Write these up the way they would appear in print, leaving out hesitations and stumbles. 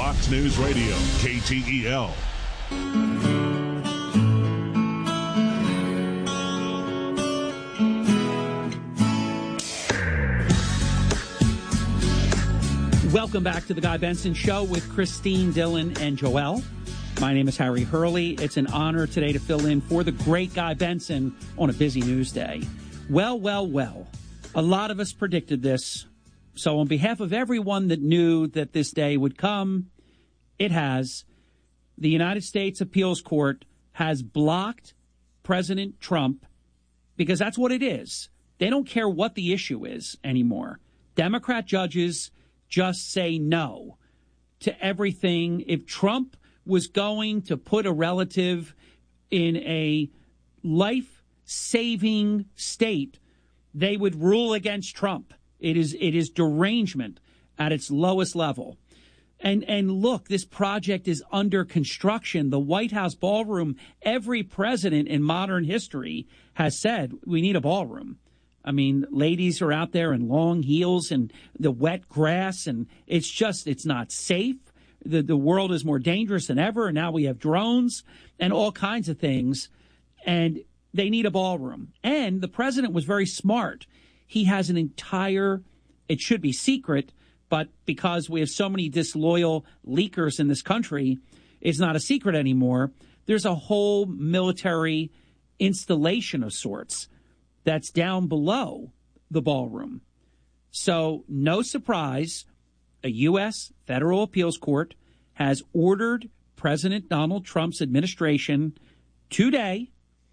Fox News Radio, KTEL. Welcome back to the Guy Benson Show with Christine, Dylan, and Joelle. My name is Harry Hurley. It's an honor today to fill in for the great Guy Benson on a busy news day. Well. A lot of us predicted this. So on behalf of everyone that knew that this day would come, it has. The United States Appeals Court has blocked President Trump because that's what it is. They don't care what the issue is anymore. Democrat judges just say no to everything. If Trump was going to put a relative in a life-saving state, they would rule against Trump. It is derangement at its lowest level. And look, this project is under construction. The White House ballroom, every president in modern history has said, we need a ballroom. I mean, ladies are out there in long heels and the wet grass, and it's not safe. The world is more dangerous than ever, and now we have drones and all kinds of things, and they need a ballroom. And the president was very smart. He has an entire, it should be secret, but because we have so many disloyal leakers in this country, it's not a secret anymore. There's a whole military installation of sorts that's down below the ballroom. So no surprise, a U.S. federal appeals court has ordered President Donald Trump's administration today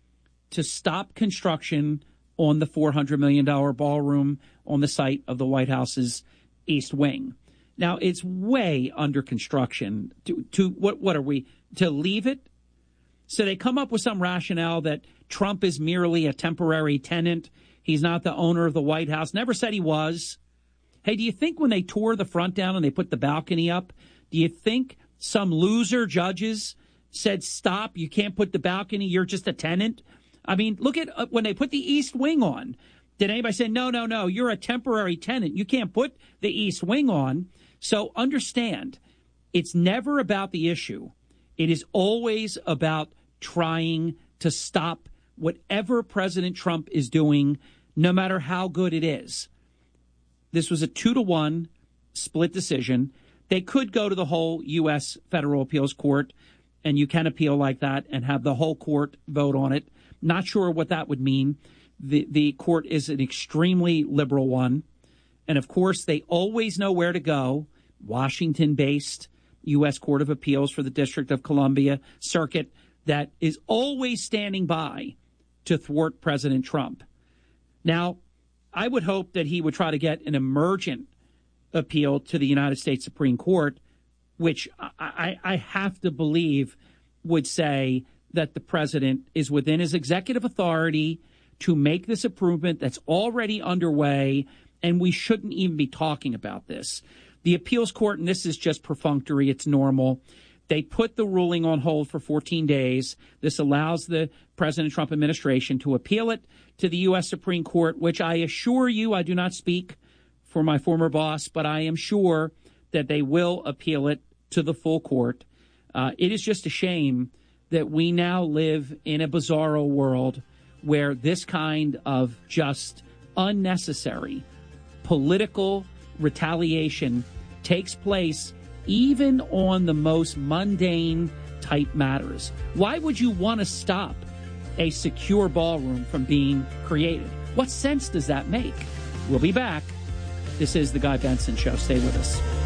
to stop construction on the $400 million ballroom on the site of the White House's East Wing. Now, it's way under construction. What are we, to leave it? So they come up with some rationale that Trump is merely a temporary tenant. He's not the owner of the White House. Never said he was. Hey, do you think when they tore the front down and they put the balcony up, do you think some loser judges said, stop, you can't put the balcony, you're just a tenant? I mean, look at when they put the East Wing on. Did anybody say, no, you're a temporary tenant. You can't put the East Wing on. So understand, it's never about the issue. It is always about trying to stop whatever President Trump is doing, no matter how good it is. This was a 2-1 split decision. They could go to the whole U.S. Federal Appeals Court, and you can appeal like that and have the whole court vote on it. Not sure what that would mean. The court is an extremely liberal one. And, of course, they always know where to go. Washington-based U.S. Court of Appeals for the District of Columbia circuit that is always standing by to thwart President Trump. Now, I would hope that he would try to get an emergent appeal to the United States Supreme Court, which I have to believe would say that the president is within his executive authority to make this improvement that's already underway, and we shouldn't even be talking about this. The appeals court, and this is just perfunctory, it's normal, they put the ruling on hold for 14 days. This allows the President Trump administration to appeal it to the U.S. Supreme Court, which I assure you, I do not speak for my former boss, but I am sure that they will appeal it to the full court. It is just a shame that we now live in a bizarro world where this kind of just unnecessary political retaliation takes place even on the most mundane type matters. Why would you want to stop a secure ballroom from being created? What sense does that make? We'll be back. This is The Guy Benson Show. Stay with us.